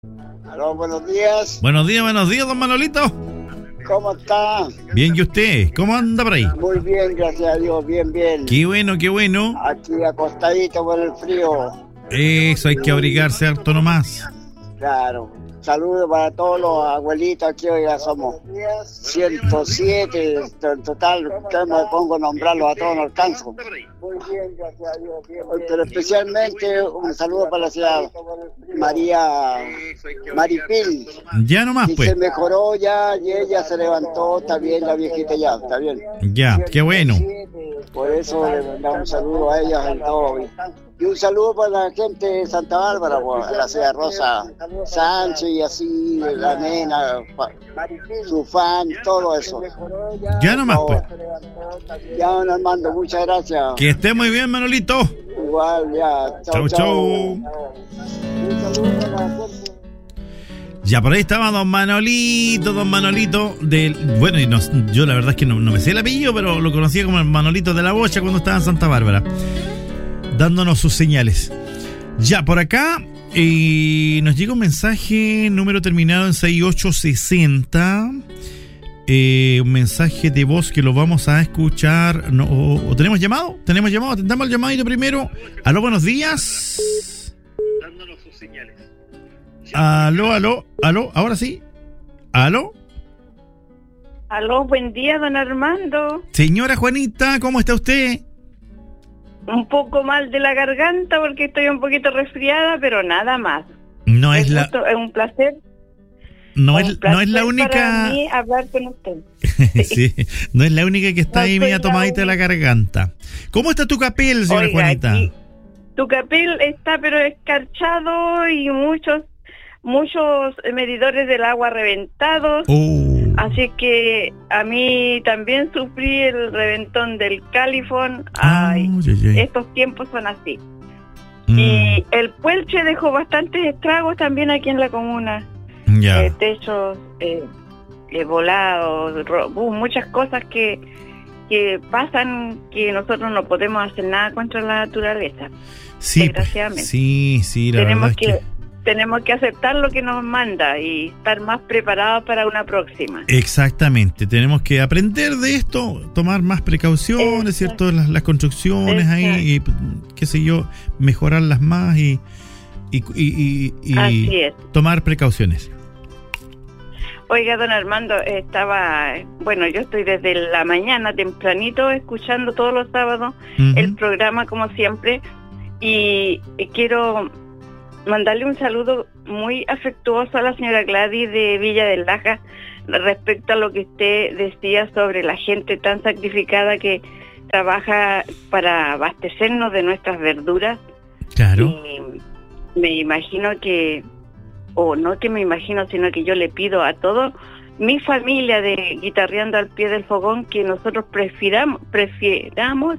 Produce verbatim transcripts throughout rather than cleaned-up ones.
Aló, buenos días. Buenos días, buenos días, don Manolito. ¿Cómo está? Bien, ¿y usted? ¿Cómo anda por ahí? Muy bien, gracias a Dios, bien, bien. Qué bueno, qué bueno. Aquí acostadito por el frío. Eso, hay que abrigarse harto nomás. Claro. Saludos para todos los abuelitos aquí, hoy ya somos ciento siete en total. Usted me pongo a nombrarlos a todos, no alcanzo. Muy bien, gracias a Dios. Bien, bien. Pero especialmente un saludo para la señora María Maripil. Ya nomás, Y pues. se mejoró ya y ella se levantó, está bien la viejita ya, está bien. Ya, qué bueno. Por eso le mandamos un saludo a ellas en todo. Y un saludo para la gente de Santa Bárbara, pues, a la señora Rosa Sánchez y así, la nena, su fan, todo eso. Ya nomás, pues. Ya, don Armando, muchas gracias. Que esté muy bien, Manolito. Igual, ya. Chau, chau. Ya por ahí estaba don Manolito, don Manolito del, bueno, y no, yo la verdad es que no, no me sé el apellido, pero lo conocía como el Manolito de la Bocha cuando estaba en Santa Bárbara, dándonos sus señales. Ya por acá eh, nos llega un mensaje, número terminado en sesenta y ocho sesenta, eh, un mensaje de voz que lo vamos a escuchar. No, o, o tenemos llamado, tenemos llamado, atendamos el llamadito primero. Aló, buenos días. Dándonos sus señales. Aló, aló, aló, ahora sí. Aló. Aló, buen día, don Armando. Señora Juanita, ¿cómo está usted? Un poco mal de la garganta porque estoy un poquito resfriada, pero nada más. No es, es la justo, es un placer. No un es placer no es la única para mí hablar con usted. Sí, no es la única que está No ahí soy media la tomadita de la garganta. ¿Cómo está tu capel, señora Oiga, Juanita? aquí, tu capel está pero escarchado y muchos muchos medidores del agua reventados. Oh. Así que a mí también sufrí el reventón del califón. Ah, Ay, yeah, yeah. estos tiempos son así. Mm, Y el puelche dejó bastantes estragos también aquí en la comuna. ya. Eh, techos eh, eh, volados, ro- uh, muchas cosas que, que pasan que nosotros no podemos hacer nada contra la naturaleza. Sí, desgraciadamente. pues, sí, sí, la tenemos verdad que, es que tenemos que aceptar lo que nos manda y estar más preparados para una próxima. exactamente, tenemos que aprender de esto, tomar más precauciones, Exacto. ¿cierto? Las, las construcciones ahí, y, qué sé yo, mejorarlas más y, y, y, y, y Así es. tomar precauciones. Oiga, don Armando, estaba, bueno, yo estoy desde la mañana tempranito escuchando todos los sábados Ujú. el programa como siempre y quiero mandarle un saludo muy afectuoso a la señora Gladys de Villa del Laja respecto a lo que usted decía sobre la gente tan sacrificada que trabaja para abastecernos de nuestras verduras. Claro. Y me imagino que, o no que me imagino, sino que yo le pido a toda mi familia de Guitarreando al Pie del Fogón que nosotros prefiramos, prefiramos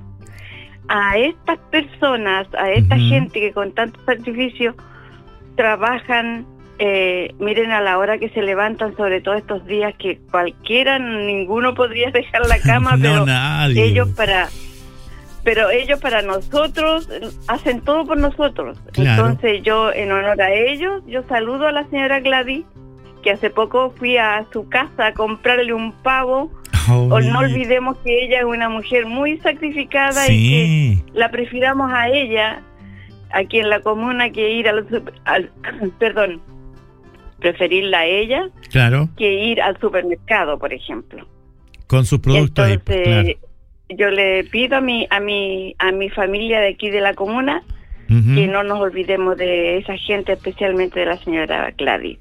a estas personas, a esta Ujú. gente que con tanto sacrificio trabajan, eh, miren a la hora que se levantan, sobre todo estos días que cualquiera, ninguno podría dejar la cama, No, pero nadie. ellos para pero ellos para nosotros hacen todo por nosotros. Claro. Entonces yo, en honor a ellos, yo saludo a la señora Gladys, que hace poco fui a su casa a comprarle un pavo. Oh, O no mira. olvidemos que ella es una mujer muy sacrificada Sí. y que la prefiramos a ella aquí en la comuna que ir al, super- al perdón, preferirla a ella Claro, que ir al supermercado, por ejemplo. con sus productos ahí, Entonces, pues, yo le pido a mi a mi a mi familia de aquí de la comuna claro. Ujú. que no nos olvidemos de esa gente, especialmente de la señora Gladys.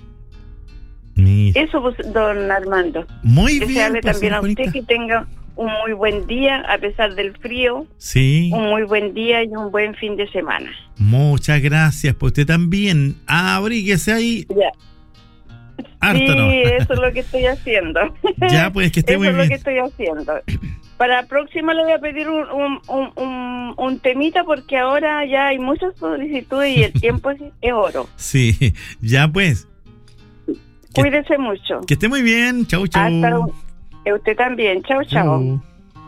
Mira. Eso, pues, don Armando. Muy bien, Desearle pues, también a usted señorita. que tenga un muy buen día a pesar del frío, Sí, un muy buen día y un buen fin de semana. muchas gracias. Pues usted también, abríguese ahí. Ya. Harto, Sí, ¿no? eso es lo que estoy haciendo. Ya, pues, que esté Eso muy es lo bien. que estoy haciendo. Para la próxima le voy a pedir un, un, un, un, un temita porque ahora ya hay muchas solicitudes y el tiempo es, es oro. Sí, ya pues. Que- Cuídese mucho. Que esté muy bien. Chau, chau. Hasta luego. Usted también. Chao, chao.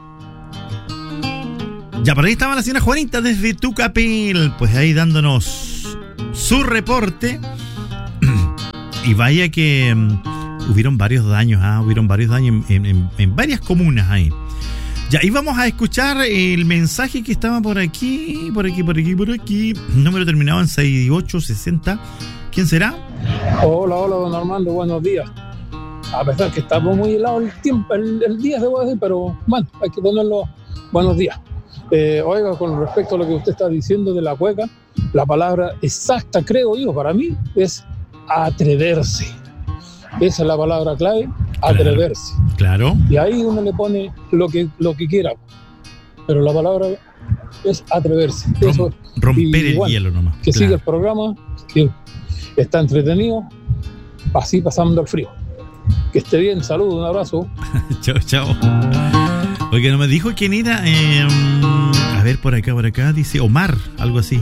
Ya, por ahí estaba la señora Juanita desde Tucapel, pues ahí dándonos su reporte y vaya que um, hubieron varios daños, ¿ah? Hubieron varios daños en, en, en varias comunas ahí. Ya, y vamos a escuchar el mensaje que estaba por aquí, por aquí, por aquí, por aquí. Número terminado en sesenta y ocho sesenta. ¿Quién será? Hola, hola, don Armando, buenos días. A pesar que estamos muy helado el tiempo, el, el día se puede decir, pero bueno, hay que ponerlo. Buenos días. Eh, oiga, con respecto a lo que usted está diciendo de la cueca, la palabra exacta, creo yo, para mí, es atreverse. Esa es la palabra clave, atreverse. Claro. Y ahí uno le pone lo que, lo que quiera, pero la palabra es atreverse. Rom- Eso, romper y, el bueno, hielo nomás. Que Claro. siga el programa, que está entretenido, así pasando el frío. Que esté bien, saludos, un abrazo. Chao, chao. Oiga, no me dijo quién era. Eh, a ver, por acá, por acá. Dice Omar, algo así.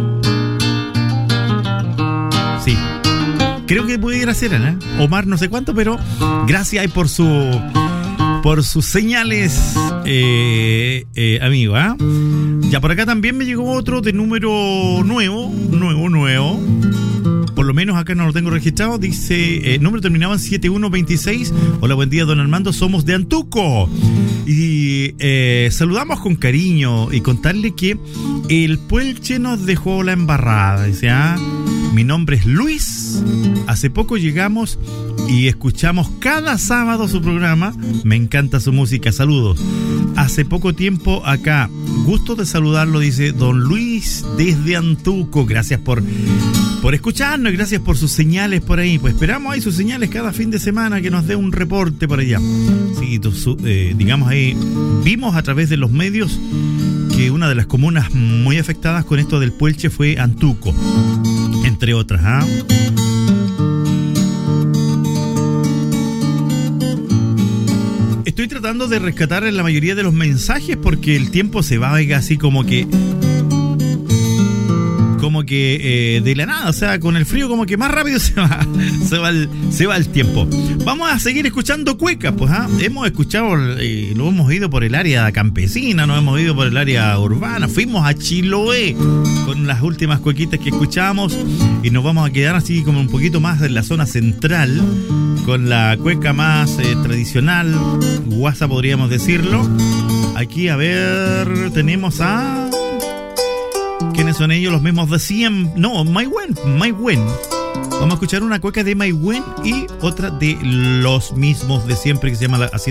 Sí. Creo que pudiera ser, ¿eh? Omar, no sé cuánto, pero gracias por su por sus señales, eh, eh, amigo, ¿ah? ¿eh? Ya por acá también me llegó otro de número nuevo, nuevo, nuevo. Por lo menos acá no lo tengo registrado. Dice, eh, número terminado en setenta y uno veintiséis. Hola, buen día, don Armando. Somos de Antuco. Y eh, saludamos con cariño y contarle que el Puelche nos dejó la embarrada. Dice, ah, mi nombre es Luis. Hace poco llegamos y escuchamos cada sábado su programa. Me encanta su música. Saludos. Hace poco tiempo acá. Gusto de saludarlo, dice don Luis desde Antuco. Gracias por, por escucharnos y gracias por sus señales por ahí. Pues esperamos ahí sus señales cada fin de semana que nos dé un reporte por allá. Sí, su, eh, digamos ahí, vimos a través de los medios que una de las comunas muy afectadas con esto del Puelche fue Antuco, entre otras, ¿ah? Estoy tratando de rescatar en la mayoría de los mensajes porque el tiempo se va, oiga, así como que como que eh, de la nada, o sea, con el frío como que más rápido se va se va el, se va el tiempo. Vamos a seguir escuchando cuecas, pues, ¿ah? Hemos escuchado, eh, lo hemos ido por el área campesina, nos hemos ido por el área urbana, fuimos a Chiloé con las últimas cuequitas que escuchamos y nos vamos a quedar así como un poquito más en la zona central con la cueca más eh, tradicional, guasa podríamos decirlo. Aquí, a ver, tenemos a... ¿Quiénes son ellos? Los mismos de siempre. No, Maihuen, Maihuen. Vamos a escuchar una cueca de Maihuen y otra de los mismos de siempre que se llama así